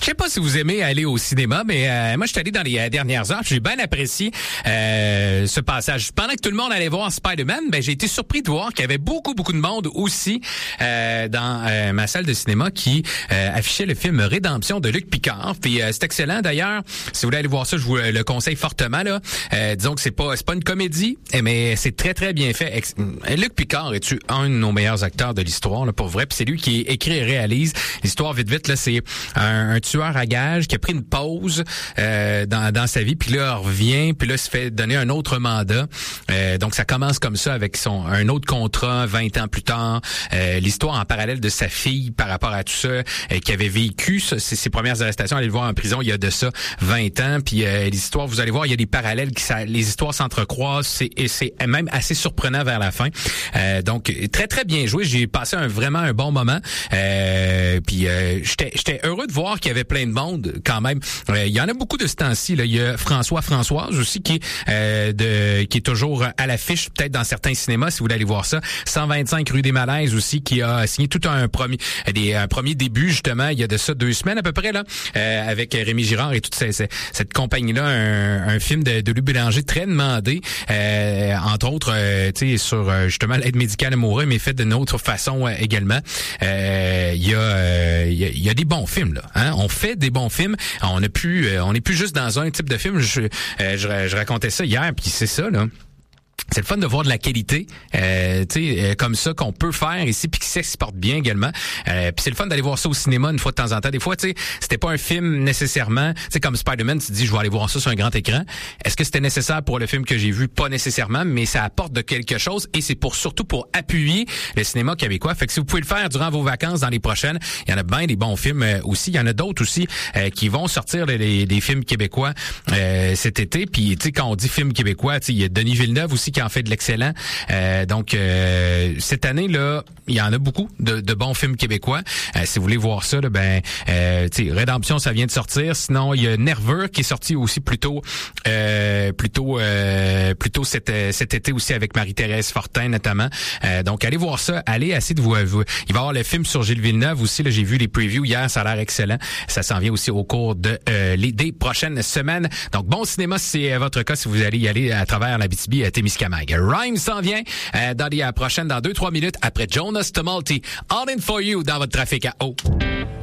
sais pas si vous aimez aller au cinéma, mais moi, je suis allé dans les dernières heures. J'ai bien apprécié ce passage. Pendant que tout le monde allait voir Spider-Man, j'ai été surpris de voir qu'il y avait beaucoup de monde aussi dans ma salle de cinéma qui affichait le film Rédemption de Luc Picard. Puis c'est excellent d'ailleurs. Si vous voulez aller voir ça, je vous le conseille fortement. Là. Disons que c'est pas une comédie, mais c'est très bien fait. Luc Picard est un de nos meilleurs acteurs de l'histoire, là, pour vrai. Puis c'est lui qui écrit et réalise. L'histoire vite là, c'est un tueur à gages qui a pris une pause dans sa vie, puis là revient, puis là se fait donner un autre mandat. Donc ça commence comme ça avec un autre contrat 20 ans plus tard. L'histoire en parallèle de sa fille par rapport à tout ça, qui avait vécu ses premières arrestations, aller le voir en prison il y a de ça 20 ans. Puis l'histoire, vous allez voir, il y a des parallèles, les histoires s'entrecroisent, c'est même assez surprenant vers la fin. Donc très bien joué. J'ai passé vraiment un bon moment. Puis j'étais heureux de voir qu'il y avait plein de monde quand même. Il y en a beaucoup de ce temps-ci. Là. Il y a Françoise aussi qui est toujours à l'affiche, peut-être dans certains cinémas si vous voulez aller voir ça. 125 rue des Malaises aussi, qui a signé tout un premier début justement il y a de ça 2 semaines à peu près là, avec Rémi Girard et toute cette compagnie-là, un film de Louis Bélanger très demandé, entre autres tu sais sur justement l'aide médicale à mourir, mais fait d'une autre façon également. Il y a des bons films là, hein? On fait des bons films. On n'est plus juste dans un type de film. Je racontais ça hier, puis c'est ça là. C'est le fun de voir de la qualité, comme ça qu'on peut faire ici, puis qui s'exporte bien également. Puis c'est le fun d'aller voir ça au cinéma une fois de temps en temps. Des fois, tu sais, c'était pas un film nécessairement, tu sais, comme Spider-Man, tu te dis je vais aller voir ça sur un grand écran. Est-ce que c'était nécessaire pour le film que j'ai vu? Pas nécessairement, mais ça apporte de quelque chose et c'est surtout pour appuyer le cinéma québécois. Fait que si vous pouvez le faire durant vos vacances dans les prochaines, il y en a bien des bons films aussi. Il y en a d'autres aussi qui vont sortir des films québécois cet été. Puis tu sais, quand on dit films québécois, tu sais, il y a Denis Villeneuve aussi qui en fait de l'excellent. Donc cette année là, il y en a beaucoup de bons films québécois. Si vous voulez voir ça, là, Rédemption, ça vient de sortir. Sinon, il y a Nerveux qui est sorti aussi plus tôt cet été aussi avec Marie-Thérèse Fortin notamment. Donc allez voir ça, allez essayer de vous. Il va y avoir le film sur Gilles Villeneuve aussi. Là, j'ai vu les previews hier, ça a l'air excellent. Ça s'en vient aussi au cours de des prochaines semaines. Donc bon cinéma si c'est votre cas, si vous allez y aller à travers l'Abitibi-Témiscamingue. Rhyme s'en vient dans les prochaines, dans 2-3 minutes après Jonas Tumulty. All in for you dans votre trafic à eau.